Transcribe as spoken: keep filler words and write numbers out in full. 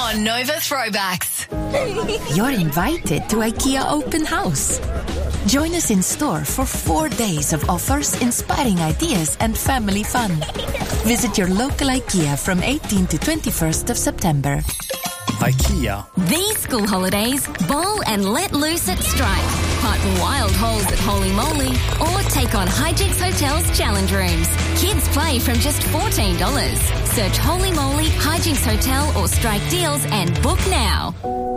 on Nova Throwbacks. You're invited to IKEA Open House. Join us in store for four days of offers, inspiring ideas and family fun. Visit your local IKEA from eighteenth to twenty-first of September. IKEA. These school holidays, bowl and let loose at Strike. Park wild holes at Holy Moly or take on Hijinks Hotel's challenge rooms. Kids play from just fourteen dollars. Search Holy Moly, Hijinks Hotel or Strike Deals and book now.